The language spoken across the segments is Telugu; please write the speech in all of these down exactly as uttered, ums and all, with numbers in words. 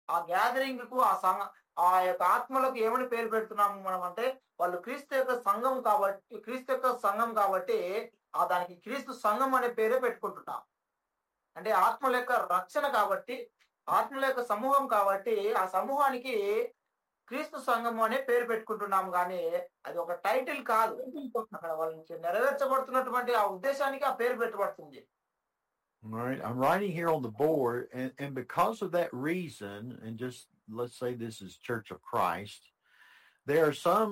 ఆ గ్యాదరింగ్ కు ఆ సంఘ ఆ యొక్క ఆత్మలకు ఏమని పేరు పెడుతున్నాము మనం అంటే వాళ్ళు క్రీస్తు యొక్క సంఘం కాబట్టి క్రీస్తు యొక్క సంఘం కాబట్టి ఆ దానికి క్రీస్తు సంఘం అనే పేరే పెట్టుకుంటున్నాం. అంటే ఆత్మల యొక్క రక్షణ కాబట్టి ఆత్మల యొక్క సమూహం కాబట్టి ఆ సమూహానికి క్రీస్తు సంఘం అనే పేరు పెట్టుకుంటున్నాం కానీ అది ఒక టైటిల్ కాదు. అక్కడ వాళ్ళ నుంచి నెరవేర్చబడుతున్నటువంటి ఆ ఉద్దేశానికి ఆ పేరు పెట్టబడుతుంది. All right, I'm writing here on the board, and, and because of that reason, and just let's say this is Church of Christ, there are some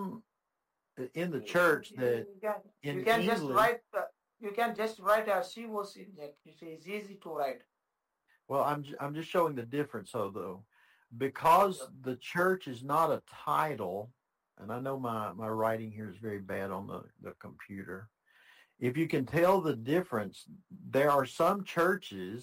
in the church that you can, in you can English, just write uh, you can just write as she was in it. It's easy to write. Well, I'm I'm just showing the difference, though, because the church is not a title, and I know my my writing here is very bad on the the computer. If you can tell the difference, there are some churches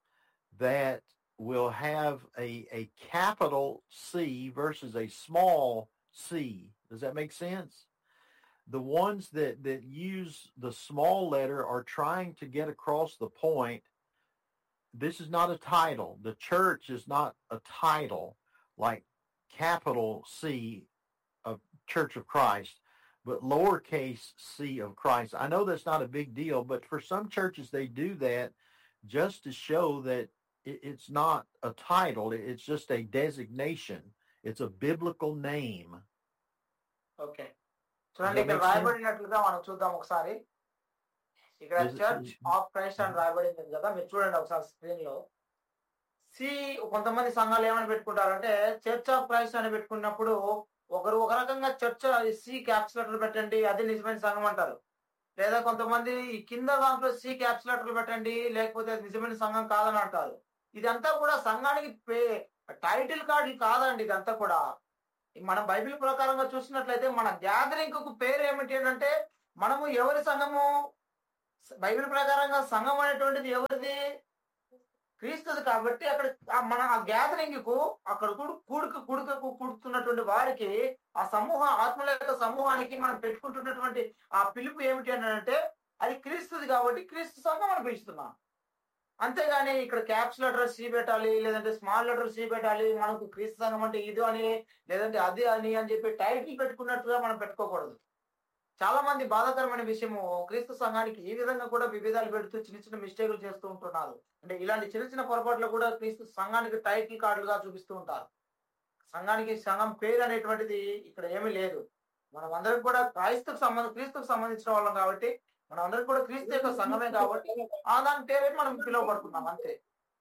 that will have a, a capital C versus a small c. Does that make sense? The ones that, that use the small letter are trying to get across the point. This is not a title. The church is not a title like capital C of Church of Christ, but lowercase c of Christ. I know that's not a big deal, but for some churches they do that just to show that it, it's not a title. It's just a designation. It's a biblical name. Okay. చూడండి ఇక్కడ రాయబడినట్లుగా మనం చూద్దాం ఒకసారి. ఇక్కడ చర్చ్ ఆఫ్ క్రైస్ట్ అని రాయబడింది కదా, మీరు చూడండి ఒకసారి స్క్రీన్ లో. సి కొంతమంది సంఘాలు ఏమని పెట్టుకుంటారంటే చర్చ్ ఆఫ్ క్రైస్ట్ అని పెట్టుకున్నప్పుడు ఒకరు ఒక రకంగా చర్చ్ సి క్యాప్స్ లెటర్లు పెట్టండి అది నిజమైన సంఘం అంటారు. లేదా కొంతమంది ఈ కింద దాంట్లో సి క్యాప్స్ లెటర్లు పెట్టండి లేకపోతే అది నిజమైన సంఘం కాదని అంటారు. ఇదంతా కూడా సంఘానికి టైటిల్ కార్డు కాదండి. ఇదంతా కూడా మనం బైబిల్ ప్రకారంగా చూసినట్లయితే మన గ్యాదరింగ్ కు పేరు ఏమిటి అంటే మనము ఎవరి సంఘము? బైబిల్ ప్రకారంగా సంఘం అనేటువంటిది ఎవరిది? క్రీస్తుది. కాబట్టి అక్కడ మన ఆ గ్యాదరింగ్ కు అక్కడ కూడుకు కూడుకకు కూడుతున్నటువంటి వారికి ఆ సమూహ ఆత్మల యొక్క సమూహానికి మనం పెట్టుకుంటున్నటువంటి ఆ పిలుపు ఏమిటి అని అంటే అది క్రీస్తుది కాబట్టి క్రీస్తు సంఘం అని పిలుస్తున్నాం. అంతేగాని ఇక్కడ క్యాప్స్ లెటర్ సి పెట్టాలి లేదంటే స్మాల్ లెటర్ సి పెట్టాలి మనకు క్రీస్తు సంఘం అంటే ఇది అని లేదంటే అది అని అని చెప్పి టైటిల్ పెట్టుకున్నట్టుగా మనం పెట్టుకోకూడదు. చాలా మంది బాధాకరమైన విషయము క్రీస్తు సంఘానికి ఈ విధంగా కూడా విభేదాలు పెడుతూ చిన్న చిన్న మిస్టేకులు చేస్తూ ఉంటున్నారు. అంటే ఇలాంటి చిన్న చిన్న పొరపాట్లు కూడా క్రీస్తు సంఘానికి టైటిల్ కార్డులుగా చూపిస్తూ ఉంటారు. సంఘానికి సంఘం పేరు అనేటువంటిది ఇక్కడ ఏమీ లేదు. మనం అందరం కూడా క్రైస్తుకు సంబంధం క్రీస్తుకు సంబంధించిన వాళ్ళం కాబట్టి మనం అందరం కూడా క్రీస్తు యొక్క సంఘమే కాబట్టి ఆ దాని పేరే మనం పిలువబడుతున్నాం అంతే.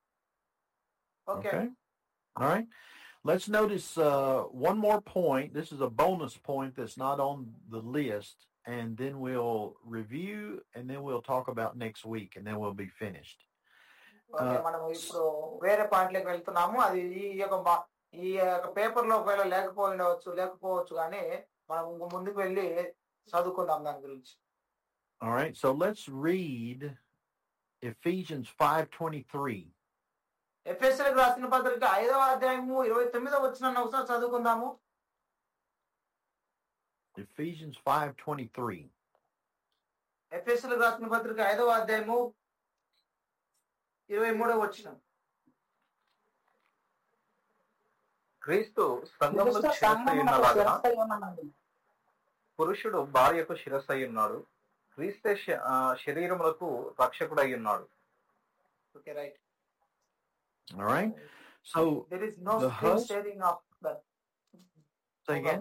Okay. All right. Let's notice uh, one more point. This is a bonus point that's not on the list, and then we'll review, and then we'll talk about next week, and then we'll be finished. Okay, మనం ఇప్పుడు వేరే పాయింట్లోకి వెళ్తున్నాము. అది ఈ యొక్క ఈ యొక్క పేపర్ లో ఒకవేళ లేకపోవచ్చు లేకపోవచ్చు కానీ మనం ముందుకు వెళ్ళి చదువుకుందాం దాని గురించి. All right, so let's read Ephesians five twenty-three. ఎఫెసీయులకు రాసిన పత్రిక ఐదవ అధ్యాయము ఇరవై తొమ్మిదవ వచనాన్ని ఒకసారి చదువుకుందాము. Ephesians five twenty-three. ఎఫెసీయులకు రాసిన పత్రిక ఐదవ అధ్యాయము ఇరవై మూడవ వచనం. క్రీస్తు సంఘములకు శిరస్సై ఉన్నలాగా పురుషుడు భార్యకు శిరస్సై ఉన్నాడు. క్రీస్తే శరీరములకు రక్షకుడై ఉన్నాడు. Okay, right. All right. So there is no the screen sharing of that. Say again.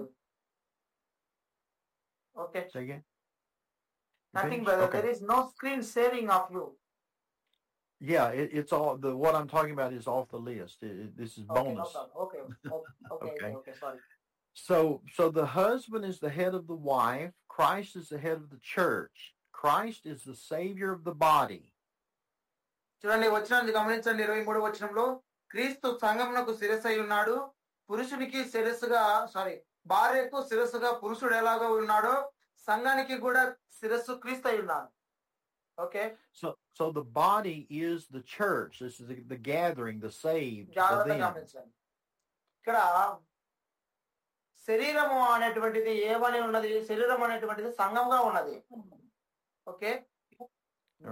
Okay. Say again. Nothing, brother. Okay. There is no screen sharing of you. Yeah, it, it's all the what I'm talking about is off the list. It, it, this is bonus. Okay, no okay. Okay. Okay. Okay. Sorry. So, so the husband is the head of the wife. Christ is the head of the church. Christ is the savior of the body. చూడండి వచనాన్ని గమనించండి. ఇరవై మూడు వచనంలో క్రీస్తు సంఘమునకు శిరస్సు అయి ఉన్నాడు. పురుషునికి శిరస్సుగా సారీ భార్యకు శిరస్సుగా పురుషుడు ఎలాగో ఉన్నాడో సంఘానికి కూడా శిరస్సు క్రీస్తు అయి ఉన్నాడు. Okay. So, so the body is the church. This is the, the gathering, the saved. జాగ్రత్తగా గమనించండి. ఇక్కడ శరీరము అనేటువంటిది ఏమని ఉన్నది? శరీరం అనేటువంటిది సంఘంగా ఉన్నది. Okay.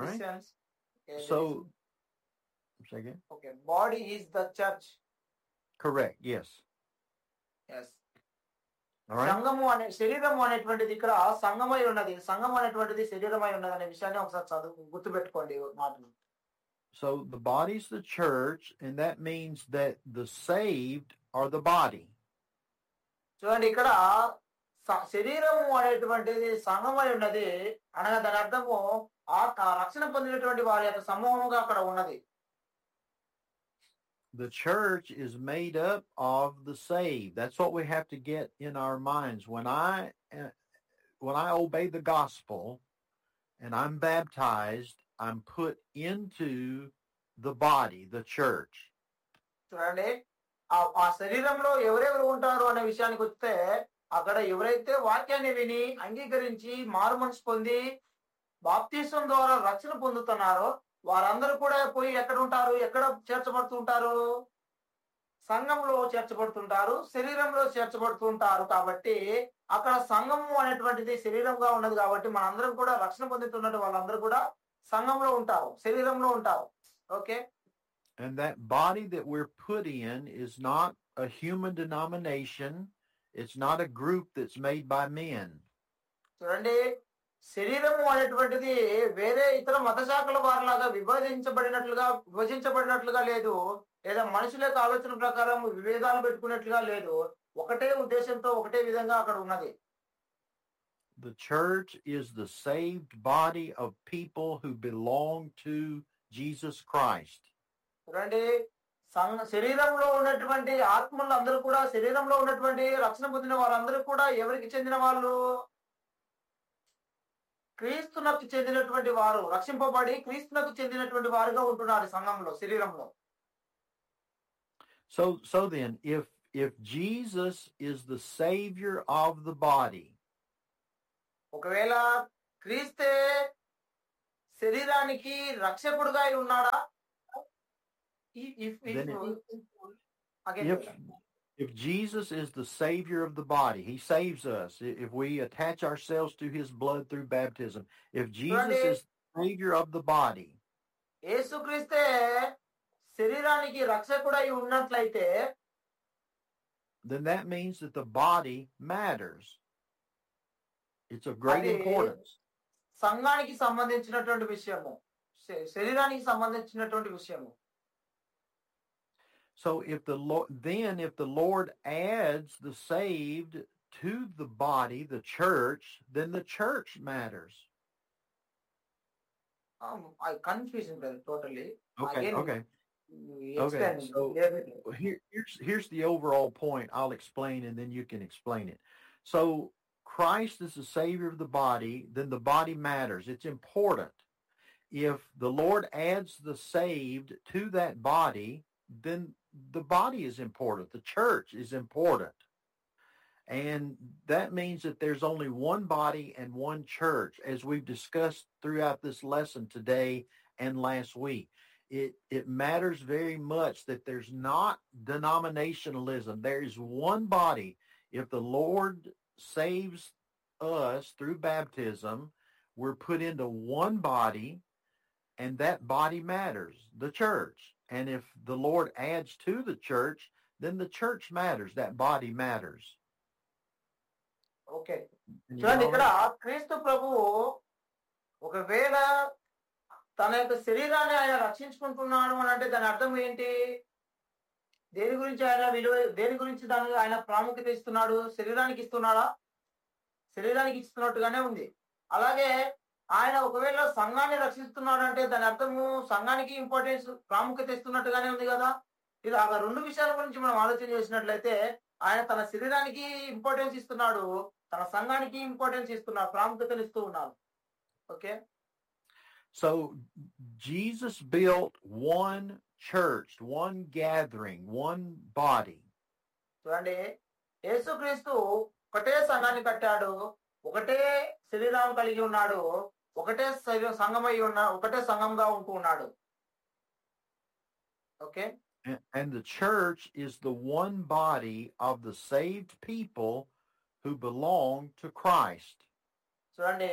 So, say again. Okay, body is the church. Correct. Yes. Yes. All right. సంఘము అనే శరీరము అనేటువంటిది ఇక్కడ సంఘమై ఉన్నది. సంఘం అనేటువంటిది శరీరమై ఉన్నది అనే విషయాన్ని ఒకసారి చదువు గుర్తుపెట్టుకోండి మాటలు. So the body's the church, and that means that the saved are the body. చూడండి, ఇక్కడ శరీరము అనేటువంటిది సంఘమై ఉన్నది అనగా దాని అర్థము ఆ రక్షణ పొందినటువంటి వారి యొక్క సమూహంగా అక్కడ ఉన్నది. The church is made up of the saved. That's what we have to get in our minds. When I when I obey the gospel and I'm baptized, I'm put into the body, the church. చూడండి, ఆ శరీరంలో ఎవరెవరు ఉంటారు అనే విషయానికి వస్తే అక్కడ ఎవరైతే వాక్యాన్ని విని అంగీకరించి మారు మనసు పొంది బాప్తిసం ద్వారా రక్షణ పొందుతున్నారో వారందరూ కూడా పోయి ఎక్కడ ఉంటారు, ఎక్కడ చేర్చబడుతుంటారు? సంఘంలో చేర్చబడుతుంటారు, శరీరంలో చేర్చబడుతుంటారు. కాబట్టి అక్కడ సంఘము అనేటువంటిది శరీరంగా ఉన్నది కాబట్టి మనందరం కూడా రక్షణ పొందుతున్నట్టు వాళ్ళందరూ కూడా సంఘంలో ఉంటారు, శరీరంలో ఉంటారు. Okay. And that body that we're put in is not a human denomination. It's not a group that's made by men. చూడండి, శరీరము అనేటువంటిది వేరే ఇతర మత శాఖల వారిలాగా విభజించబడినట్లుగా విభజించబడినట్లుగా లేదు, లేదా మనుషుల యొక్క ఆలోచన ప్రకారం విభేదాలు పెట్టుకున్నట్లుగా లేదు. ఒకటే ఉద్దేశంతో ఒకటే విధంగా అక్కడ ఉన్నది. The church is the saved body of people who belong to Jesus Christ. చూడండి, సంఘ శరీరంలో ఉన్నటువంటి ఆత్మలు అందరూ కూడా శరీరంలో ఉన్నటువంటి రక్షణ పొందిన వారందరూ కూడా ఎవరికి చెందిన వాళ్ళు? క్రీస్తునకు చెందినటువంటి వారు, రక్షింపబడి క్రీస్తునకు చెందినటువంటి వారుగా ఉంటున్నారు సంఘంలో, శరీరంలో. So so then if if Jesus is the savior of the body, ఒకవేళ క్రీస్తే శరీరానికి రక్షకుడుగా ఉన్నాడా? If, if, then if, again, if, if Jesus is the savior of the body, he saves us. If we attach ourselves to his blood through baptism, if Jesus is the savior of the body, యేసుక్రీస్తే శరీరానికి రక్షకుడై ఉన్నట్లయితే, then that means that the body matters. It's of great importance. సంఘానికి సంబంధించినటువంటి విషయము, శరీరానికి సంబంధించినటువంటి విషయము. So if the Lord, then if the Lord adds the saved to the body, the church, then the church matters. Um, I confused them totally. Okay, Again, okay. Okay, so here, here's, here's the overall point. I'll explain and then you can explain it. So Christ is the savior of the body, then the body matters. It's important. If the Lord adds the saved to that body, then the body is important. The church is important. And that means that there's only one body and one church, as we've discussed throughout this lesson today and last week. It, it matters very much that there's not denominationalism. There is one body. If the Lord saves us through baptism, we're put into one body, and that body matters, the church. And if the Lord adds to the church, then the church matters. That body matters. Okay. చూడండి, ఇక్కడ క్రీస్తు ప్రభువు ఒకవేళ తన యొక్క శరీరాన్ని ఆయన రక్షించుకుంటున్నాడు అని అంటే దాని అర్థం ఏంటి? దేని గురించి ఆయన విలువ, దేని గురించి దాని ఆయన ప్రాముఖ్యత ఇస్తున్నాడు? శరీరానికి ఇస్తున్నాడా? శరీరానికి ఇస్తున్నట్టుగానే ఉంది. అలాగే ఆయన ఒకవేళ సంఘాన్ని రక్షిస్తున్నాడు అంటే దాని అర్థము సంఘానికి ఇంపార్టెన్స్, ప్రాముఖ్యత ఇస్తున్నట్టుగానే ఉంది కదా. ఇది ఆ రెండు విషయాల గురించి మనం ఆలోచన చేసినట్లయితే ఆయన తన శరీరానికి ఇంపార్టెన్స్ ఇస్తున్నాడు, తన సంఘానికి ఇంపార్టెన్స్ ఇస్తున్నాడు, ప్రాముఖ్యతను ఇస్తూ ఉన్నాడు. Okay. So Jesus built one church, one gathering, one body. చూడండి, యేసుక్రీస్తు ఒకటే సంఘాన్ని కట్టాడు, ఒకటే శరీరం కలిగి ఉన్నాడు, ఒకటే సంఘమై ఉన్న ఒకటే సంఘంగా ఉంటూ ఉన్నాడు. Okay. And the church is the one body of the saved people who belong to Christ. చూడండి,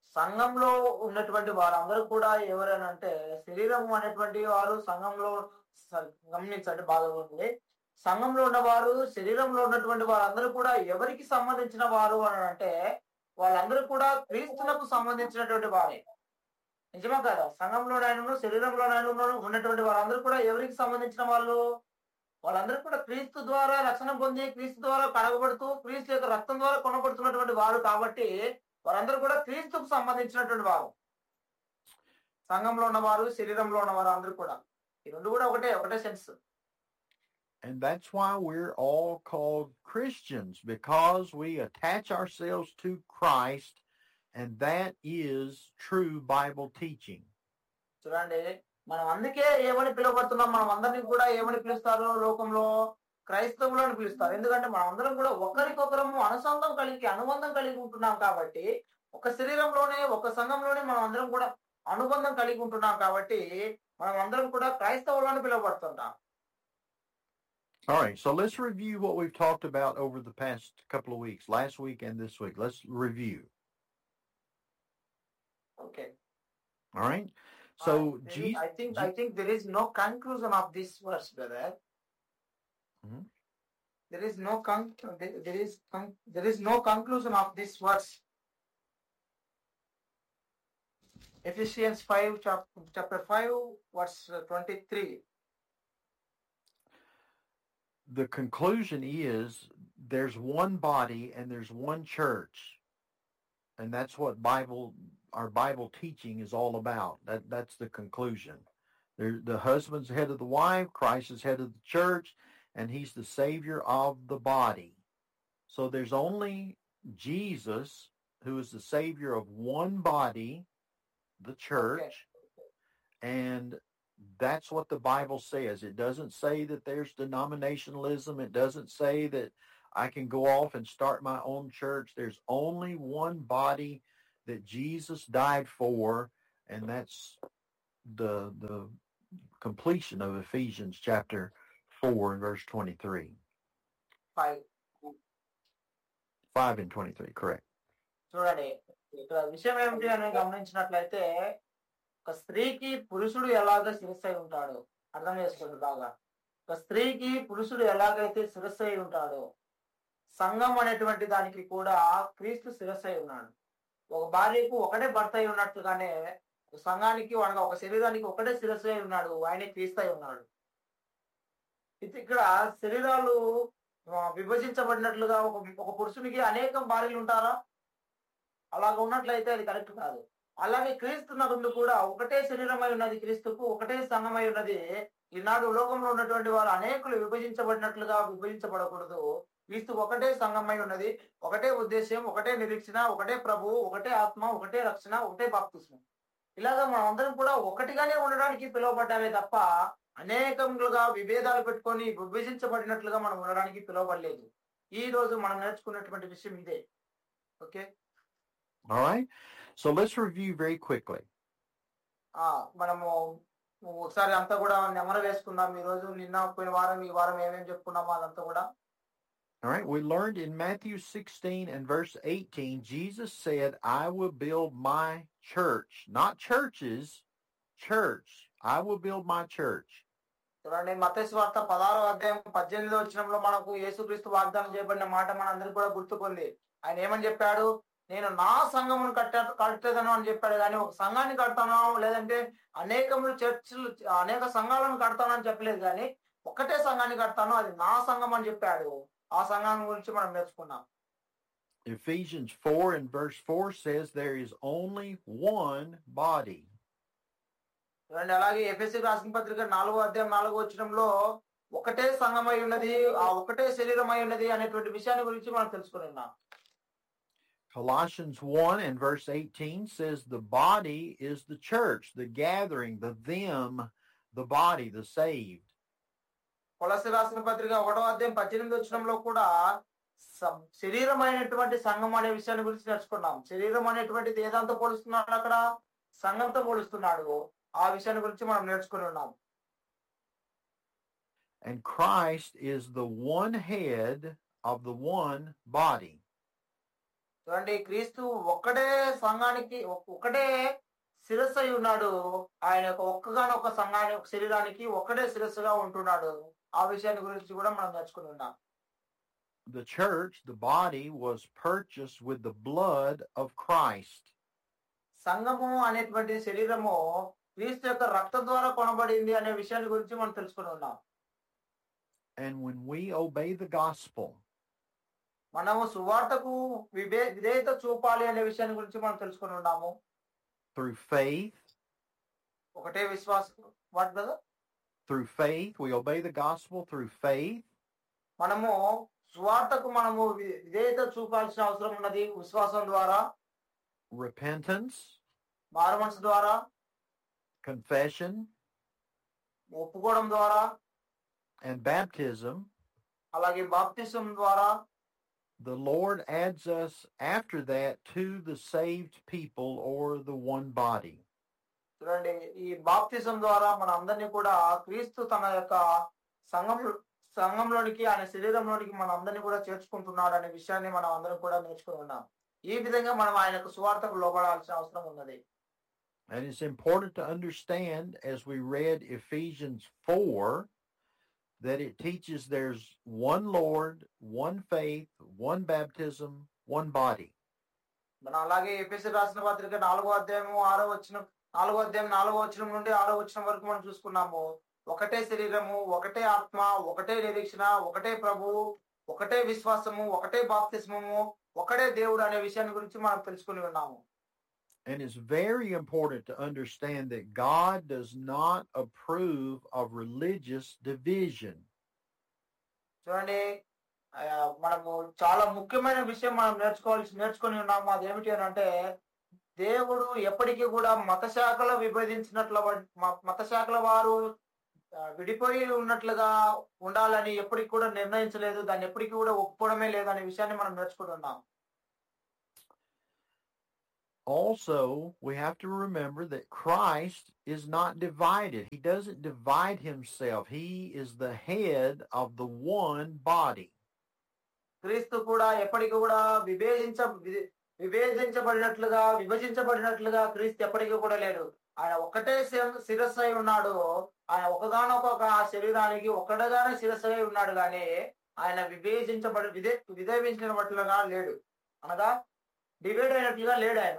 సంఘంలో ఉన్నటువంటి వారందరూ కూడా ఎవరనంటే శరీరం అనేటువంటి వారు సంఘంలో స- గమనించండి బాగా ఉంది. సంఘంలో ఉన్నవారు, శరీరంలో ఉన్నటువంటి వారందరూ కూడా ఎవరికి సంబంధించిన వారు అని అంటే వాళ్ళందరూ కూడా క్రీస్తునకు సంబంధించినటువంటి వారే. నిజమా కదా? సంఘంలోనైనా శరీరంలోనైనా ఉన్నటువంటి వారందరూ కూడా ఎవరికి సంబంధించిన వాళ్ళు? వాళ్ళందరూ కూడా క్రీస్తు ద్వారా రక్షణ పొంది, క్రీస్తు ద్వారా కడగబడుతూ, క్రీస్తు యొక్క రక్తం ద్వారా కొనబడుతున్నటువంటి వారు కాబట్టి వారందరూ కూడా క్రీస్తుకు సంబంధించినటువంటి వారు. సంఘంలో ఉన్నవారు, శరీరంలో ఉన్నవారు అందరూ కూడా ఈ రెండు కూడా ఒకటే ఒకటే sense. And that's why we're all called Christians, because we attach ourselves to Christ, and that is true Bible teaching. చూడండి, మనం అందుకే ఏమని పిలువబడుతున్నాం? మనం అందరినీ కూడా ఏమని పిలుస్తారు లోకంలో? క్రైస్తవులు అని పిలుస్తారు. ఎందుకంటే మనం అందరం కూడా ఒకరికొకరము అనుసంధం కలిగి అనుబంధం కలిగి ఉంటున్నాం కాబట్టి, ఒక శరీరంలోనే ఒక సంఘంలోనే మనం అందరం కూడా అనుబంధం కలిగి ఉంటున్నాం కాబట్టి మనం అందరం కూడా క్రైస్తవులు అని పిలువబడుతుంటాం. All right, so let's review what we've talked about over the past couple of weeks, last week and this week. Let's review. Okay. All right. So Uh, there is- Jesus, I think I think there is no conclusion of this verse, brother. Mhm. There is no con- there there is con- there is no conclusion of this verse. Ephesians five, chapter, chapter five, verse twenty-three. the conclusion is there's one body and there's one church. And that's what Bible, our Bible teaching is all about. That That's the conclusion. There, the husband's head of the wife, Christ is head of the church, and he's the Savior of the body. So there's only Jesus, who is the Savior of one body, the church, Okay. and that's what the Bible says. It doesn't say that there's denominationalism. It doesn't say that I can go off and start my own church. There's only one body that Jesus died for, and that's the the completion of Ephesians chapter four and verse twenty-three. Five. five and twenty-three, correct. చూడండి, ఇక్కడ విషయం ఏమిటి అని గమనించినట్లయితే, ఒక స్త్రీకి పురుషుడు ఎలాగ శిరస్సు అయి ఉంటాడు అర్థం చేసుకోండి బాగా. ఒక స్త్రీకి పురుషుడు ఎలాగైతే శిరస్సు అయి ఉంటాడో, సంఘం అనేటువంటి దానికి కూడా క్రీస్తు శిరస్సు అయి ఉన్నాడు. ఒక భార్యకు ఒకటే భర్త అయి ఉన్నట్టుగానే ఒక సంఘానికి అనగా ఒక శరీరానికి ఒకటే శిరస్సు అయి ఉన్నాడు, ఆయన క్రీస్తు అయి ఉన్నాడు. ఇది ఇక్కడ శరీరాలు ఆ, విభజించబడినట్లుగా ఒక ఒక పురుషునికి అనేకం భార్యలు ఉంటారా? అలాగ ఉన్నట్లయితే అది కరెక్ట్ కాదు. అలాగే క్రీస్తు నరుడు కూడా ఒకటే శరీరమై ఉన్నది, క్రీస్తుకు ఒకటే సంఘమై ఉన్నది. ఈనాడు లోకంలో ఉన్నటువంటి వారు అనేకులు విభజించబడినట్లుగా విభజించబడకూడదు. క్రీస్తు ఒకటే సంఘమై ఉన్నది, ఒకటే ఉద్దేశం, ఒకటే నిరీక్షణ, ఒకటే ప్రభువు, ఒకటే ఆత్మ, ఒకటే రక్షణ, ఒకటే బాప్తిస్మం. ఇలాగా మనం అందరం కూడా ఒకటిగానే ఉండడానికి పిలువబడ్డామే తప్ప అనేకములుగా విభేదాలు పెట్టుకొని విభజించబడినట్లుగా మనం ఉండడానికి పిలువబడలేదు. ఈ రోజు మనం నేర్చుకున్నటువంటి విషయం ఇదే. Okay, All right. So let's review very quickly. ఆ మనము ఒకసారి అంతా కూడా నెమరు వేసుకుందాం. ఈ రోజు నిన్న పోయిన వారం ఈ వారం ఏమేమి చెప్పుకున్నామో అదంతా కూడా. All right. We learned in Matthew sixteen and verse eighteen, Jesus said, I will build my church, not churches, church. I will build my church. చూడండి, మత్తయి సువార్త పదహారో అధ్యాయం పద్దెనిమిదో వచనంలో మనకు యేసుక్రీస్తు వాగ్దానం చేయబడిన మాట మనందరికీ కూడా గుర్తుకుంది. ఆయన ఏమని చెప్పాడు? నేను నా సంఘమును కట్ట కట్టేదను అని చెప్పాడు. కానీ ఒక సంఘాన్ని కడతాను లేదంటే అనేకములు చర్చిలు అనేక సంఘాలను కడతాను అని చెప్పలేదు. కానీ ఒకటే సంఘాన్ని కడతాను, అది నా సంఘం అని చెప్పాడు. ఆ సంఘాన్ని గురించి మనం నేర్చుకున్నాం. Ephesians four and verse four says there is only one body. చూడండి, అలాగే ఎఫెసీ రాసిన పత్రిక నాలుగో అధ్యాయం నాలుగో వచనంలో ఒకటే సంఘమై ఉన్నది, ఆ ఒకటే శరీరమై ఉన్నది అనేటువంటి విషయాన్ని గురించి మనం తెలుసుకుని ఉన్నాం. Colossians one and verse eighteen says the body is the church, the gathering, the them, the body, the saved. కొలస్సీ రాసిన పత్రిక ఒకటో అధ్యాయం పద్దెనిమిది వచనంలో కూడా శరీరమైనటువంటి సంఘం అనే విషయాన్ని గురించి నేర్చుకున్నాం. శరీరం అనేటువంటిది ఏదంతా పోలుస్తున్నాడు? అక్కడ సంఘంతో పోలుస్తున్నాడు. ఆ విషయాన్ని గురించి మనం నేర్చుకుని ఉన్నాం. And Christ is the one head of the one body. చూడండి, క్రీస్తు ఒక్కటే సంఘానికి ఒకటే శిరస్సు అయి ఉన్నాడు. ఆయన యొక్క ఒక్కగానొక్క సంఘాన్ని శరీరానికి ఒక్కడే శిరస్సుగా ఉంటున్నాడు. ఆ విషయాన్ని గురించి కూడా మనం నేర్చుకుని ఉన్నాం. The church, the body, was purchased with the blood of Christ. సంఘము అనేటువంటి శరీరము క్రీస్తు యొక్క రక్తం ద్వారా కొనబడింది అనే విషయాన్ని గురించి మనం తెలుసుకుని ఉన్నాం. And when we obey the gospel, మనము సువార్తకు వివే విధేయత చూపాలి అనే విషయాన్ని గురించి మనం తెలుసుకుని ఉన్నాము. through faith, ఒకటే విశ్వాసం. What brother? through faith, we obey the gospel through faith, మనము సువార్తకు మనము వి- విధేయత చూపాల్సిన అవసరం ఉన్నది విశ్వాసం ద్వారా, repentance, మారుమనసు ద్వారా, confession, ఒప్పుకోవడం ద్వారా, and baptism. అలాగే బాప్తిసం ద్వారా. The Lord adds us after that to the saved people or the one body. చూడండి, ఈ బాప్తిసం ద్వారా మన అందరినీ కూడా క్రీస్తు తన యొక్క సంఘం సంఘంలోనికి ఆయన శరీరంలోనికి మన అందరినీ కూడా చేర్చుకుంటున్నాడు అనే విషయాన్ని మనం అందరం కూడా నేర్చుకుని ఉన్నాం. ఈ విధంగా మనం ఆయనకు సువార్తకు లోబడాల్సిన అవసరం ఉన్నది. And it's important to understand, as we read Ephesians four, that it teaches there's one Lord, one faith, one baptism, one body. మనం అలాగే ఎఫెసీ రాసిన పత్రిక నాలుగో అధ్యాయము ఆరో వచనం నాలుగో అధ్యాయం నాలుగో వచనం నుండి ఆరో వచనం వరకు మనం చూసుకున్నాము. ఒకటే శరీరము, ఒకటే ఆత్మ, ఒకటే నిరీక్షణ, ఒకటే ప్రభువు, ఒకటే విశ్వాసము, ఒకటే బాప్తిస్మము, ఒకటే దేవుడు అనే విషయాన్ని గురించి మనం తెలుసుకుని ఉన్నాము. And it's very important to understand that God does not approve of religious division. చూడండి, ఆ, మనము చాలా ముఖ్యమైన విషయం మనం నేర్చుకోవాల్సి నేర్చుకుని ఉన్నాము. అదేమిటి అని అంటే, దేవుడు ఎప్పటికీ కూడా మత శాఖలో విభజించినట్ల మ- మత శాఖల వారు ఆ, విడిపోయి ఉన్నట్లుగా ఉండాలని ఎప్పటికి కూడా నిర్ణయించలేదు. దాన్ని ఎప్పటికీ కూడా ఒప్పుకోవడమే లేదు అనే విషయాన్ని మనం నేర్చుకుని ఉన్నాం. Also, we have to remember that Christ is not divided. He doesn't divide himself. He is the head of the one body. క్రీస్తు కూడా ఎప్పటికీ కూడా విభేదించ వి- విభేదించబడినట్లుగా విభజించబడినట్లుగా క్రీస్తు ఎప్పటికీ కూడా లేడు. ఆయన ఒకటే శి- శిరస్సు అయి ఉన్నాడు. ఆయన ఒకగానొక ఆ శరీరానికి ఒకటిగానే శిరస్సు అయి ఉన్నాడు, కానీ ఆయన విభేదించబడి విధే విధేయించినట్లుగా లేడు, అనగా డివైడ్ అయినట్లుగా లేడు ఆయన.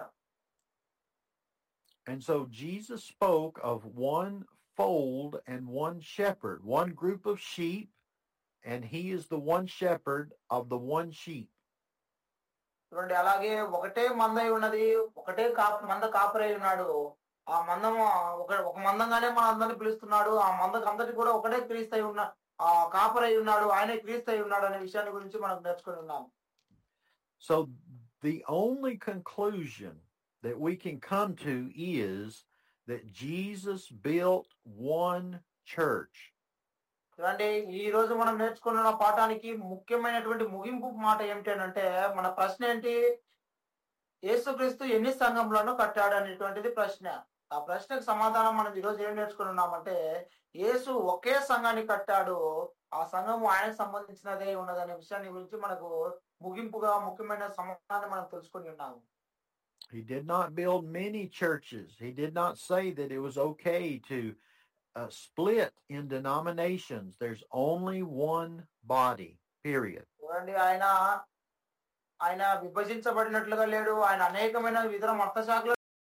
And so Jesus spoke of one fold and one shepherd, one group of sheep, and he is the one shepherd of the one sheep. చూడండి, అలాగే ఒకటే మంద అయి ఉన్నది, ఒకటే కాపు మంద కాపరై ఉన్నాడు. ఆ మందం ఒక ఒక మందంగానే మన అందరిని పిలుస్తున్నాడు. ఆ మందకు అందరికి కూడా ఒకటే క్రీస్తు అయి ఉన్న ఆ కాపరై ఉన్నాడు, ఆయనే క్రీస్తు అయి ఉన్నాడు అనే విషయాన్ని గురించి మనం నేర్చుకుని ఉన్నాం. So the only conclusion that we can come to is that Jesus built one church. చూడండి, ఈ రోజు మనం నేర్చుకున్న పాఠానికి ముఖ్యమైనటువంటి ముగింపు మాట ఏమిటి అని అంటే, మన ప్రశ్న ఏంటి? యేసుక్రీస్తు ఎన్ని సంఘంలోనూ కట్టాడు అనేటువంటిది ప్రశ్న. ఆ ప్రశ్నకు సమాధానం మనం ఈ రోజు ఏం నేర్చుకుని ఉన్నామంటే, యేసు ఒకే సంఘాన్ని కట్టాడు, ఆ సంఘము ఆయనకు సంబంధించినదే ఉన్నదనే విషయాన్ని గురించి మనకు ముగింపుగా ముఖ్యమైన సమాధానం మనం తెలుసుకుని ఉన్నాము. He did not build many churches. He did not say that it was okay to uh, split in denominations. There's only one body, period. చూడండి, ఆయన ఆయన విభజించబడినట్లుగా లేడు. ఆయన అనేకమైన ఇతర మత శాఖలను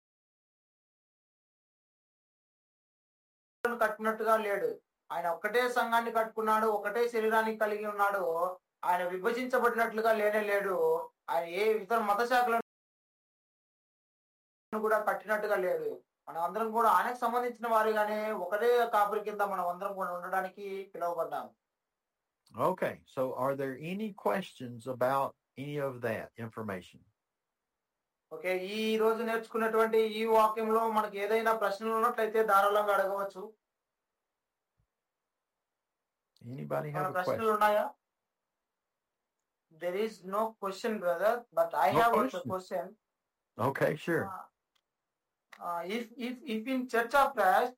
కట్టినట్టుగా లేడు. ఆయన ఒక్కటే సంఘాన్ని కట్టుకున్నాడు, ఒకటే శరీరాన్ని కలిగి ఉన్నాడు. ఆయన విభజించబడినట్లుగా లేనే లేడు. ఆయన ఏ ఇతర మత శాఖలను కూడా కట్టినట్టుగా లేడు. మనం అందరం కూడా ఆయనకు సంబంధించిన వారిగానే ఒకటే కాపురి కింద మనం అందరం కూడా ఉండడానికి పిలువబడ్డాం. Okay, so are there any questions about any of that information? Okay, ఈ రోజు నేర్చుకున్నటువంటి ఈ వాక్యంలో మనకి ఏదైనా ప్రశ్నలు ఉన్నట్లయితే ధారాళంగా అడగవచ్చు. Anybody మన have a ప్రశ్నలు question? ఉన్నాయా? There is no question, brother, but I No have a question. question. Okay, sure. Uh, uh, if if if in Church of Christ,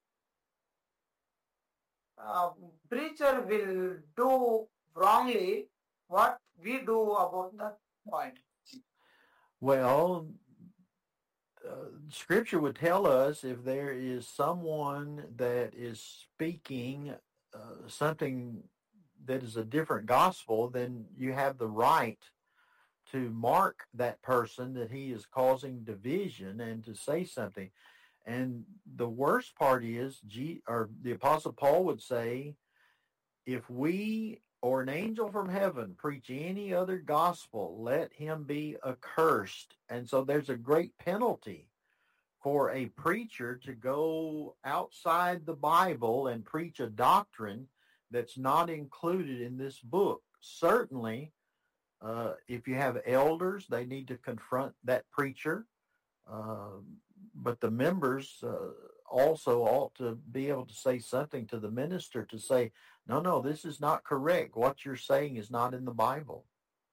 uh, preacher will do wrongly, what we do about that point? Well, uh, Scripture would tell us if there is someone that is speaking uh, something that is a different gospel, then you have the right to mark that person that he is causing division and to say something. And the worst part is, G, or the Apostle Paul would say, if we or an angel from heaven preach any other gospel, let him be accursed. And so there's a great penalty for a preacher to go outside the Bible and preach a doctrine that's not included in this book. Certainly, uh, if you have elders, they need to confront that preacher. Uh, but the members uh, also ought to be able to say something to the minister to say, no, no, this is not correct. What you're saying is not in the Bible.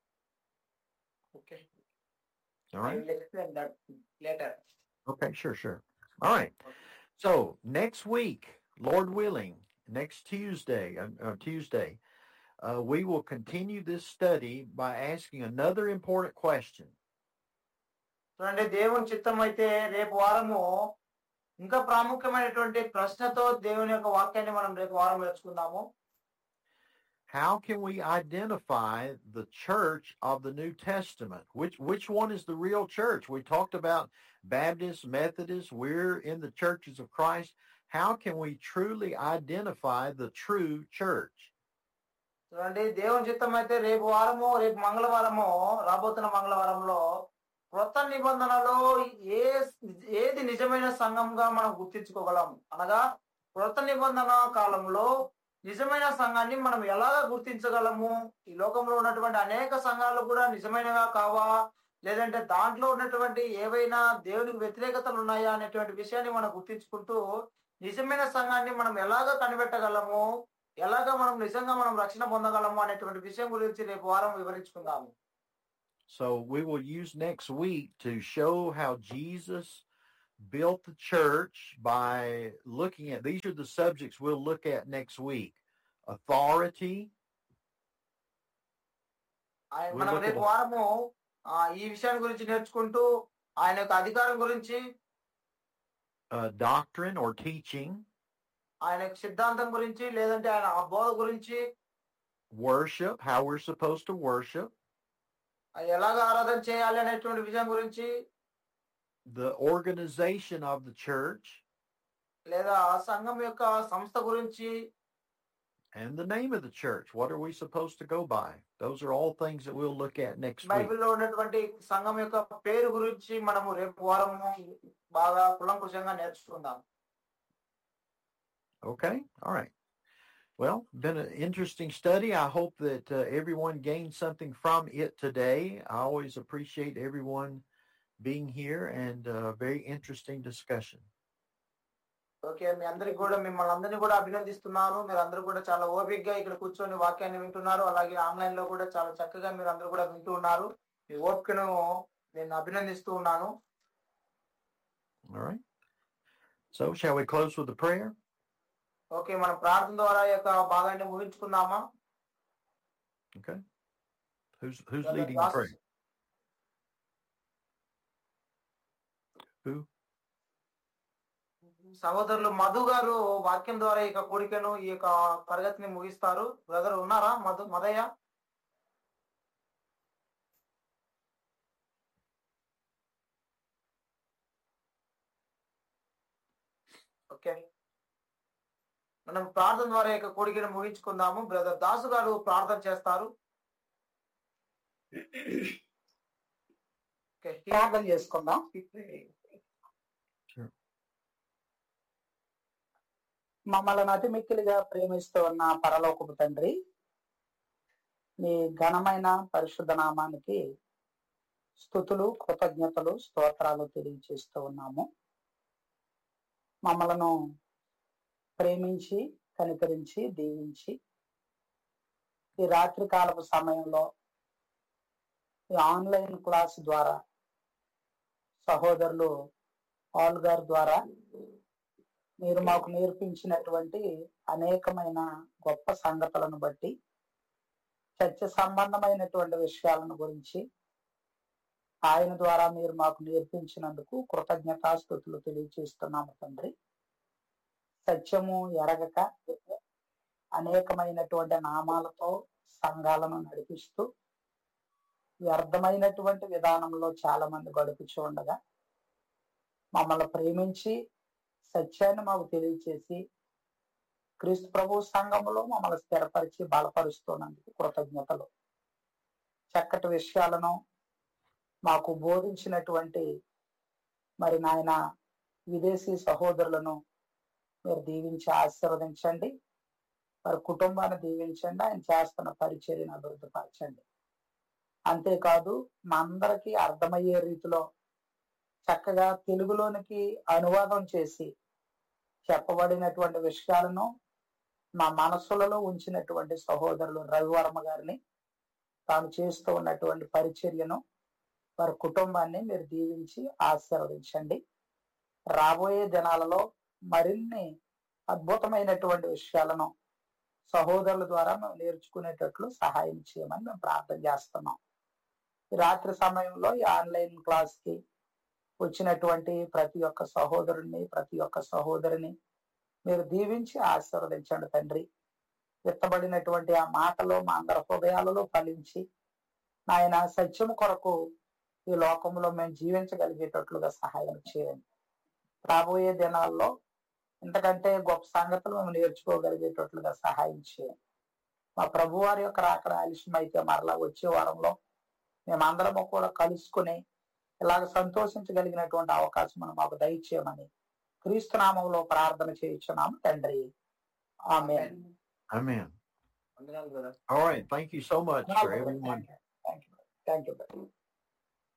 Okay. All right. I will explain that later. Okay, sure, sure. All right. So next week, Lord willing, next Tuesday, uh, Tuesday, uh, we will continue this study by asking another important question. చూడండి, దేవుని చిత్తం అయితే రేపు వారము ఇంకా ప్రాముఖ్యమైనటువంటి ప్రశ్నతో దేవుని యొక్క వాక్యాన్ని మనం రేపు వారం నేర్చుకుందాము. How can we identify the church of the New Testament? Which which one is the real church? We talked about Baptists, Methodists. We're in the churches of Christ. How can we truly identify the true church? చూడండి, దేవుని చిత్తం అయితే రేపు వారము రేపు మంగళవారము రాబోతున్న మంగళవారంలో క్రొత్త నిబంధనలో ఏ ఏది నిజమైన సంఘంగా మనం గుర్తించుకోగలం అనగా క్రొత్త నిబంధన కాలంలో నిజమైన సంఘాన్ని మనం ఎలా గుర్తించగలము? ఈ లోకంలో ఉన్నటువంటి అనేక సంఘాలు కూడా నిజమైనగా కావా, లేదంటే దాంట్లో ఉన్నటువంటి ఏవైనా దేవునికి వ్యతిరేకతలు ఉన్నాయా అనేటువంటి విషయాన్ని మనం గుర్తించుకుంటూ నిజమైన సంఘాన్ని మనం ఎలాగ కనిపెట్టగలము, ఎలాగ మనం నిజంగా మనం రక్షణ పొందగలము అనేటువంటి విషయం గురించి రేపు వారం వివరించుకుందాము. So we will use next week to show how Jesus built the church by looking at, these are the subjects we'll look at next week. Authority. మనం రేపు వారము ఈ విషయాన్ని గురించి నేర్చుకుంటూ ఆయన యొక్క అధికారం గురించి, doctrine or teaching, ఆయన యొక్క సిద్ధాంతం గురించి లేదంటే ఆయన బోధ గురించి, worship, how we're supposed to worship, ఎలాగ ఆరాధన చేయాలి అనేటువంటి విషయం గురించి, the organization of the church, లేదా సంఘం యొక్క సంస్థ గురించి, and the name of the church. What are we supposed to go by? Those are all things that we'll look at next week. బైబిల్లో ఉన్నటువంటి సంఘం యొక్క పేరు గురించి మనము రేపు వారం బాగా కులంకుశంగా నేర్చుకుందాం. Okay, all right. Well, been an interesting study. I hope that uh, everyone gained something from it today. I always appreciate everyone being here and a uh, very interesting discussion. Okay, మీ అందరికి కూడా మిమ్మల్ని అందరినీ కూడా అభినందిస్తున్నాను. మీరు అందరూ కూడా చాలా ఓపికగా ఇక్కడ కూర్చొని వాక్యాన్ని వింటున్నారు. అలాగే ఆన్లైన్ లో కూడా చాలా చక్కగా మీరు అందరూ కూడా వింటూ ఉన్నారు. మీ ఓపికను నేను అభినందిస్తూ ఉన్నాను. All right. So, shall we close with a prayer? Okay, మనం ప్రార్థన ద్వారా ఈ యొక్క భాగాన్ని ముగించుకుందామా? Okay. Who's who's leading the prayer? Who? సహోదరులు మధు గారు వాక్యం ద్వారా ఈ యొక్క కోరికను ఈ యొక్క తరగతిని ముగిస్తారు. బ్రదర్ ఉన్నారా మధు మదయ్య? ఓకే, మనం ప్రార్థన ద్వారా యొక్క కోరికను ముగించుకుందాము. బ్రదర్ దాసు గారు ప్రార్థన చేస్తారు. ప్రార్థన చేసుకుందాం. మమ్మల్ని అతి మిక్కిలిగా ప్రేమిస్తూ ఉన్న పరలోకపు తండ్రి, మీ ఘనమైన పరిశుద్ధ నామానికి స్తుతులు, కృతజ్ఞతలు, స్తోత్రాలు తెలియజేస్తూ ఉన్నాము. మమ్మలను ప్రేమించి కనికరించి దీవించి ఈ రాత్రి కాలపు సమయంలో ఈ ఆన్లైన్ క్లాస్ ద్వారా సహోదరులు పాల్ గారి ద్వారా మీరు మాకు నేర్పించినటువంటి అనేకమైన గొప్ప సంగతులను బట్టి, చర్చ సంబంధమైనటువంటి విషయాలను గురించి ఆయన ద్వారా మీరు మాకు నేర్పించినందుకు కృతజ్ఞతాస్తుతులు తెలియజేస్తున్నాము తండ్రి. సత్యము ఎరగక అనేకమైనటువంటి నామాలతో సంఘాలను నడిపిస్తూ వ్యర్థమైనటువంటి విధానంలో చాలా మంది గడుపుచూ ఉండగా మమ్మల్ని ప్రేమించి సత్యాన్ని మాకు తెలియచేసి క్రీస్తు ప్రభు సంఘములో మమ్మల్ని స్థిరపరిచి బలపరుస్తున్నందుకు కృతజ్ఞతలు. చక్కటి విషయాలను మాకు బోధించినటువంటి మరి నాయన విదేశీ సహోదరులను మీరు దీవించి ఆశీర్వదించండి. వారి కుటుంబాన్ని దీవించండి. ఆయన చేస్తున్న పరిచర్యను అభివృద్ధిపరచండి. అంతేకాదు మా అందరికీ అర్థమయ్యే రీతిలో చక్కగా తెలుగులోనికి అనువాదం చేసి చెప్పబడినటువంటి విషయాలను మా మనసులలో ఉంచినటువంటి సహోదరులు రవివర్మ గారిని, తాను చేస్తూ ఉన్నటువంటి పరిచర్యను, వారి కుటుంబాన్ని మీరు దీవించి ఆశీర్వదించండి. రాబోయే దినాలలో మరిన్ని అద్భుతమైనటువంటి విషయాలను సహోదరుల ద్వారా మేము నేర్చుకునేటట్లు సహాయం చేయమని మేము ప్రార్థన చేస్తున్నాం. ఈ రాత్రి సమయంలో ఈ ఆన్లైన్ క్లాస్ కి వచ్చినటువంటి ప్రతి ఒక్క సహోదరుని, ప్రతి ఒక్క సహోదరిని మీరు దీవించి ఆశీర్వదించండి తండ్రి. విత్తబడినటువంటి ఆ మాటలు మా అందరి హృదయాలలో ఫలించి నాయన సత్యము కొరకు ఈ లోకంలో మేము జీవించగలిగేటట్లుగా సహాయం చేయండి. రాబోయే దినాల్లో ఇంతకంటే గొప్ప సంగతులు మేము నేర్చుకోగలిగేటట్లుగా సహాయం చేయండి. మా ప్రభు వారి యొక్క రాకడ ఆలస్యం అయితే మరలా వచ్చే వారంలో మేమందరము కూడా కలుసుకుని ఇలాగ సంతోషించగలిగినటువంటి అవకాశం మాకు దయచేయమని క్రీస్తు నామములో ప్రార్థన చేయించున్నాము తండ్రి. ఆమేన్. Amen. వందనాలు brother. All right. Thank you so much for everyone. Thank you thank you